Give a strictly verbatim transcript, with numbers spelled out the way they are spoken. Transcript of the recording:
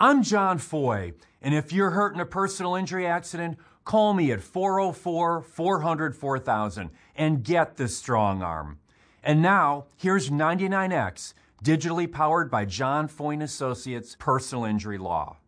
I'm John Foy, and if you're hurt in a personal injury accident, call me at four oh four, four hundred, four thousand and get the strong arm. And now, here's ninety-nine X, digitally powered by John Foy and Associates Personal Injury Law.